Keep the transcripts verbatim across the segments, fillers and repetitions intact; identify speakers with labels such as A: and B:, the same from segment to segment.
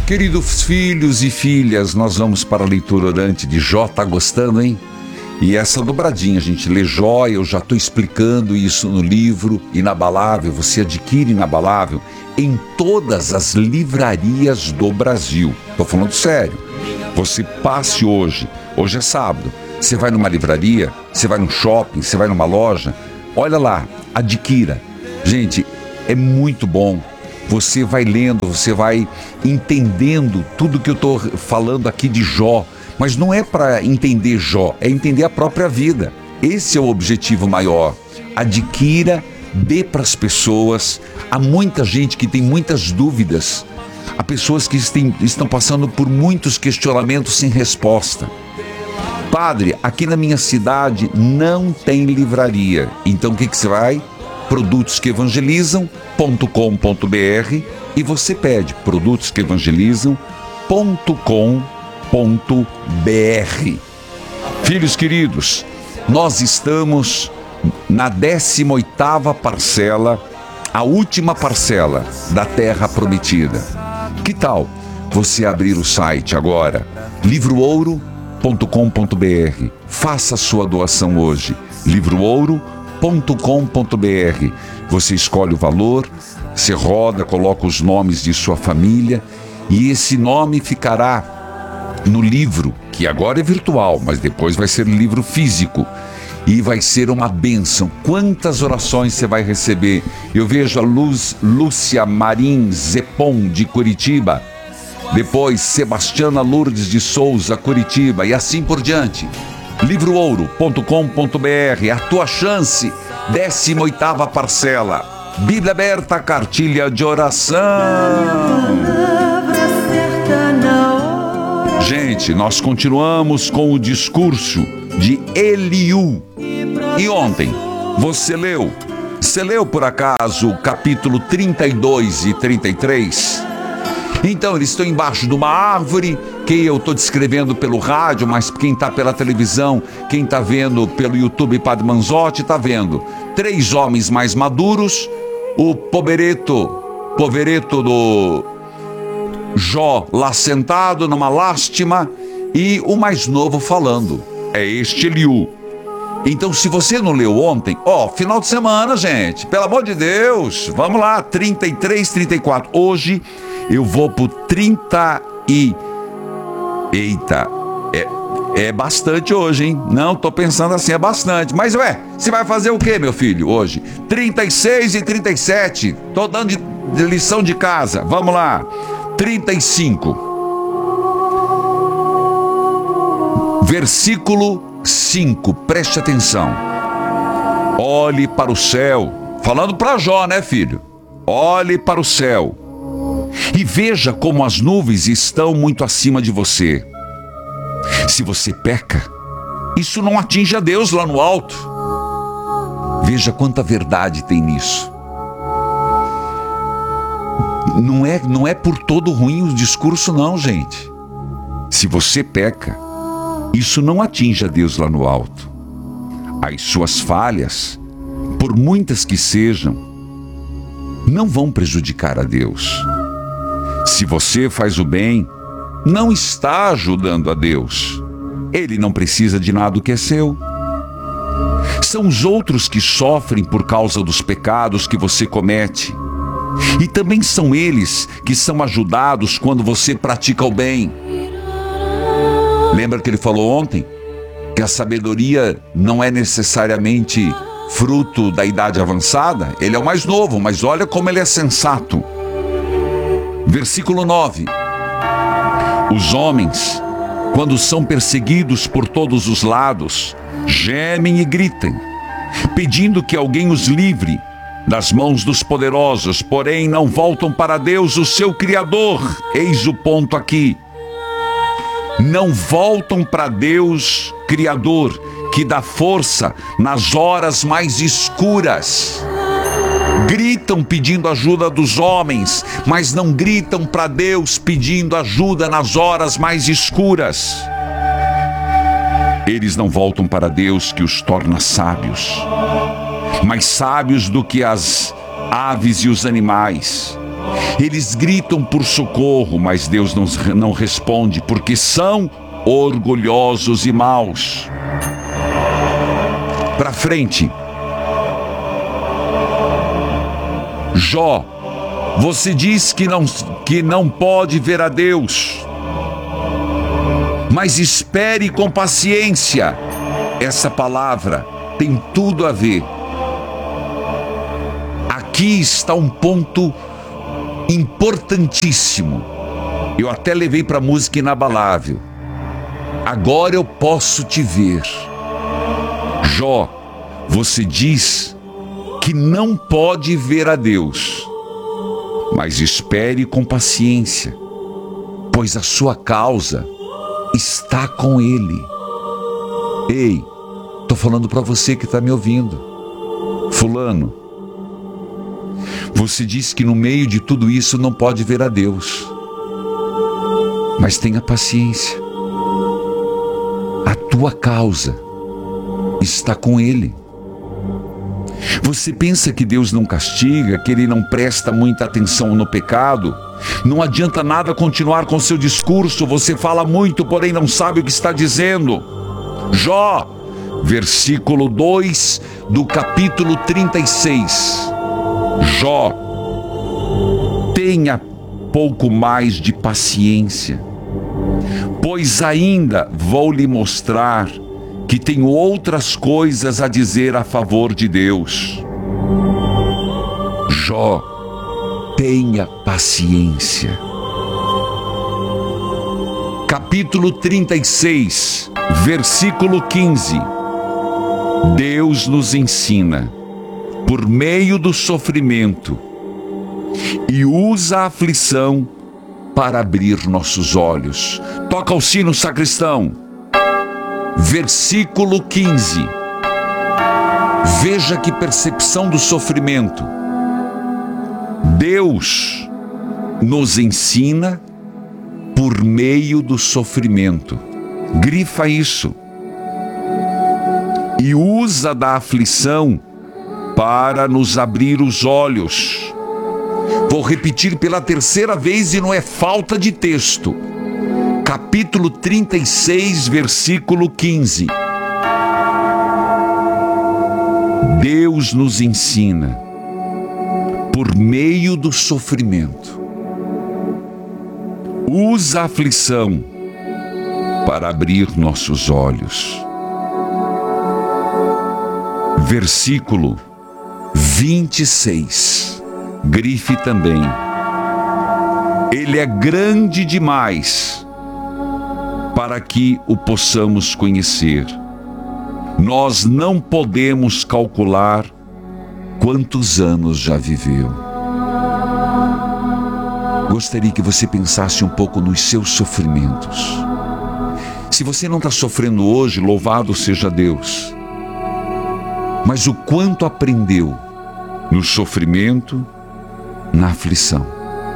A: Queridos filhos e filhas, nós vamos para a leitura orante de Jó. Tá gostando, hein? E essa dobradinha, a gente lê Jó, eu já estou explicando isso no livro Inabalável. Você adquire Inabalável em todas as livrarias do Brasil. Estou falando sério. Você passe hoje, hoje é sábado, você vai numa livraria, você vai num shopping, você vai numa loja, olha lá, adquira. Gente, é muito bom. Você vai lendo, você vai entendendo tudo que eu estou falando aqui de Jó. Mas não é para entender Jó, é entender a própria vida. Esse é o objetivo maior. Adquira, dê para as pessoas. Há muita gente que tem muitas dúvidas. Há pessoas que tem, estão passando por muitos questionamentos sem resposta. Padre, aqui na minha cidade não tem livraria. Então o que, que você vai? produtos que evangelizam ponto com ponto br e você pede produtos que evangelizam ponto com ponto br. Filhos queridos, nós estamos na décima oitava parcela, a última parcela da Terra Prometida. Que tal você abrir o site agora, livro ouro ponto com ponto br? Faça a sua doação hoje, livro ouro ponto com ponto br. Você escolhe o valor, você roda, coloca os nomes de sua família e esse nome ficará no livro, que agora é virtual, mas depois vai ser livro físico e vai ser uma bênção. Quantas orações você vai receber? Eu vejo a Luz, Lúcia Marim Zepon de Curitiba, depois Sebastiana Lourdes de Souza, Curitiba, e assim por diante. livro ouro ponto com ponto br, a tua chance, décima oitava parcela. Bíblia aberta, cartilha de oração. Gente, nós continuamos com o discurso de Eliú. E ontem, você leu? Você leu por acaso o capítulo trinta e dois e trinta e três? Então, eles estão embaixo de uma árvore, que eu estou descrevendo pelo rádio, mas quem está pela televisão, quem está vendo pelo YouTube Padre Manzotti, está vendo três homens mais maduros, o povereto, povereto do Jó lá sentado numa lástima e o mais novo falando. É este Eliú. Então, se você não leu ontem, ó, final de semana, gente, pelo amor de Deus, vamos lá, trinta e três, trinta e quatro. Hoje eu vou pro trinta e... Eita, é, é bastante hoje, hein? Não, tô pensando assim, é bastante. Mas, ué, você vai fazer o quê, meu filho, hoje? trinta e seis e trinta e sete, tô dando de, de lição de casa, vamos lá. trinta e cinco. Versículo cinco, preste atenção. Olhe para o céu, falando para Jó, né, filho? Olhe para o céu e veja como as nuvens estão muito acima de você. Se você peca, isso não atinge a Deus lá no alto. Veja quanta verdade tem nisso. Não é, não é por todo ruim o discurso, não, gente. Se você peca, isso não atinge a Deus lá no alto. As suas falhas, por muitas que sejam, não vão prejudicar a Deus. Se você faz o bem, não está ajudando a Deus. Ele não precisa de nada que é seu. São os outros que sofrem por causa dos pecados que você comete. E também são eles que são ajudados quando você pratica o bem. Lembra que ele falou ontem? Que a sabedoria não é necessariamente fruto da idade avançada? Ele é o mais novo, mas olha como ele é sensato. Versículo nove. Os homens, quando são perseguidos por todos os lados, gemem e gritam, pedindo que alguém os livre das mãos dos poderosos, porém não voltam para Deus, o seu Criador. Eis o ponto aqui. Não voltam para Deus, Criador, que dá força nas horas mais escuras. Gritam pedindo ajuda dos homens, mas não gritam para Deus pedindo ajuda nas horas mais escuras. Eles não voltam para Deus, que os torna sábios, mais sábios do que as aves e os animais. Eles gritam por socorro, mas Deus não, não responde, porque são orgulhosos e maus. Para frente. Jó, você diz que não, que não pode ver a Deus, mas espere com paciência. Essa palavra tem tudo a ver. Aqui está um ponto importantíssimo. Eu até levei para a música Inabalável. Agora eu posso te ver. Jó, você diz que não pode ver a Deus, mas espere com paciência, pois a sua causa está com Ele. Ei, estou falando para você que está me ouvindo. Fulano, você diz que no meio de tudo isso não pode ver a Deus, mas tenha paciência. A tua causa está com Ele. Você pensa que Deus não castiga, que Ele não presta muita atenção no pecado? Não adianta nada continuar com seu discurso. Você fala muito, porém não sabe o que está dizendo. Jó, versículo dois do capítulo trinta e seis. Jó, tenha pouco mais de paciência, pois ainda vou lhe mostrar que tenho outras coisas a dizer a favor de Deus. Jó, tenha paciência. Capítulo trinta e seis, versículo quinze. Deus nos ensina por meio do sofrimento e usa a aflição para abrir nossos olhos. Toca o sino, sacristão. Versículo quinze. Veja que percepção do sofrimento. Deus nos ensina por meio do sofrimento. Grifa isso. E usa da aflição para nos abrir os olhos. Vou repetir pela terceira vez e não é falta de texto. Capítulo trinta e seis, versículo quinze. Deus nos ensina por meio do sofrimento. Usa a aflição para abrir nossos olhos. Versículo vinte e seis. Grife também. Ele é grande demais para que o possamos conhecer. Nós não podemos calcular quantos anos já viveu. Gostaria que você pensasse um pouco nos seus sofrimentos. Se você não está sofrendo hoje, louvado seja Deus. Mas o quanto aprendeu no sofrimento, na aflição.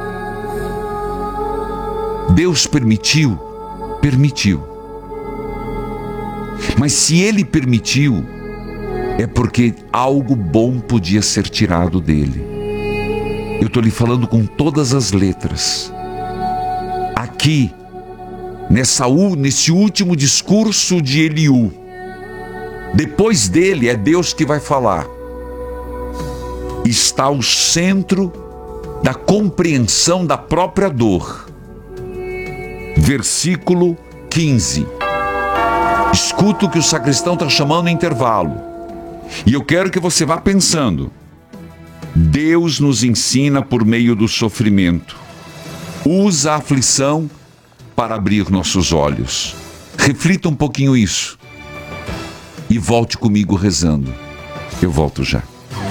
A: Deus permitiu? Permitiu. Mas se Ele permitiu, é porque algo bom podia ser tirado dele. Eu estou lhe falando com todas as letras. Aqui, nessa, nesse último discurso de Eliú, depois dele é Deus que vai falar. Está o centro da compreensão da própria dor. Versículo quinze. Escuta o que o sacristão está chamando em intervalo. E eu quero que você vá pensando. Deus nos ensina por meio do sofrimento. Usa a aflição para abrir nossos olhos. Reflita um pouquinho isso. E volte comigo rezando. Eu volto já.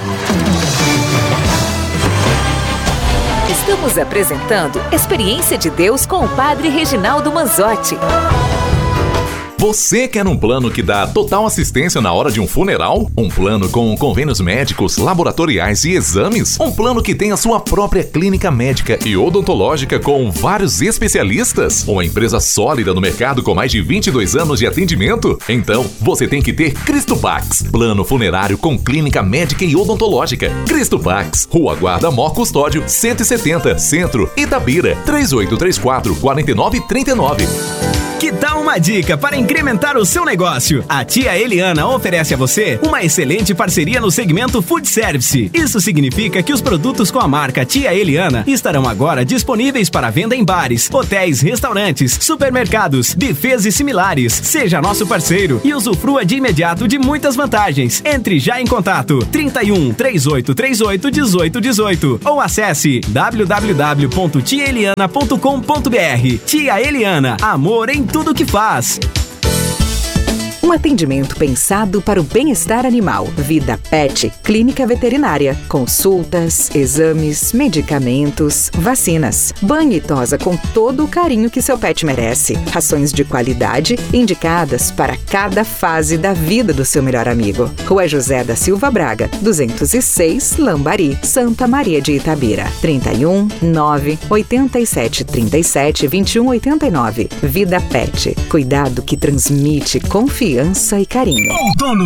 B: Estamos apresentando Experiência de Deus com o Padre Reginaldo Manzotti. Você quer um plano que dá total assistência na hora de um funeral? Um plano com convênios médicos, laboratoriais e exames? Um plano que tem a sua própria clínica médica e odontológica com vários especialistas? Uma empresa sólida no mercado com mais de vinte e dois anos de atendimento? Então, você tem que ter Cristopax, plano funerário com clínica médica e odontológica. Cristopax, Rua Guarda Mó Custódio, cento e setenta, Centro, Itabira, três oito três quatro, quatro nove três nove.
C: Que tal uma dica para incrementar o seu negócio? A Tia Eliana oferece a você uma excelente parceria no segmento Food Service. Isso significa que os produtos com a marca Tia Eliana estarão agora disponíveis para venda em bares, hotéis, restaurantes, supermercados, buffets e similares. Seja nosso parceiro e usufrua de imediato de muitas vantagens. Entre já em contato trinta e um, trinta e oito, trinta e oito, dezoito, dezoito ou acesse w w w ponto tia eliana ponto com ponto b r. Tia Eliana, amor em tudo que faz.
D: Um atendimento pensado para o bem-estar animal. Vida Pet, clínica veterinária. Consultas, exames, medicamentos, vacinas. Banho e tosa com todo o carinho que seu pet merece. Rações de qualidade indicadas para cada fase da vida do seu melhor amigo. Rua José da Silva Braga, duzentos e seis, Lambari, Santa Maria de Itabira. trinta e um, nove, oitenta e sete, trinta e sete, vinte e um, oitenta e nove. Vida Pet, cuidado que transmite confiança e carinho.
C: Outono.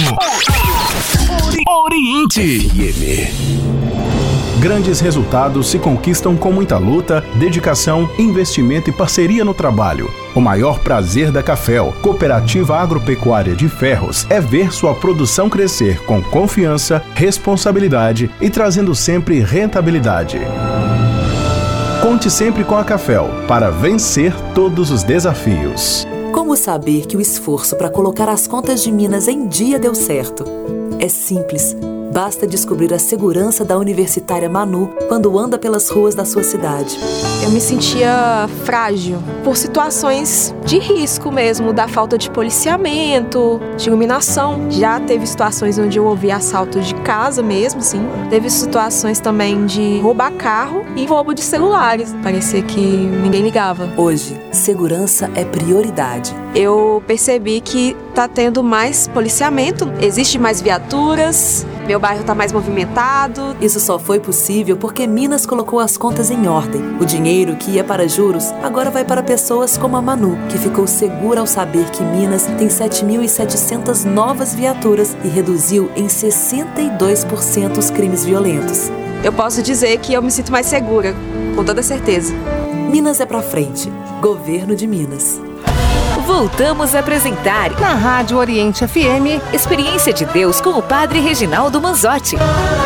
C: Oriente.
E: Grandes resultados se conquistam com muita luta, dedicação, investimento e parceria no trabalho. O maior prazer da Cafel, Cooperativa Agropecuária de Ferros, é ver sua produção crescer com confiança, responsabilidade e trazendo sempre rentabilidade. Conte sempre com a Cafel para vencer todos os desafios.
F: Como saber que o esforço para colocar as contas de Minas em dia deu certo? É simples. Basta descobrir a segurança da universitária Manu quando anda pelas ruas da sua cidade.
G: Eu me sentia frágil por situações de risco mesmo, da falta de policiamento, de iluminação. Já teve situações onde eu ouvi assalto de casa mesmo, sim. Teve situações também de roubar carro e roubo de celulares. Parecia que ninguém ligava.
F: Hoje, segurança é prioridade.
G: Eu percebi que tá tendo mais policiamento, existe mais viaturas, meu bairro tá mais movimentado.
F: Isso só foi possível porque Minas colocou as contas em ordem. O dinheiro que ia para juros agora vai para pessoas como a Manu, que ficou segura ao saber que Minas tem sete mil e setecentas novas viaturas e reduziu em sessenta e dois por cento os crimes violentos.
G: Eu posso dizer que eu me sinto mais segura, com toda certeza.
F: Minas é pra frente. Governo de Minas.
H: Voltamos a apresentar
I: na Rádio Oriente F M
H: Experiência de Deus com o Padre Reginaldo Manzotti.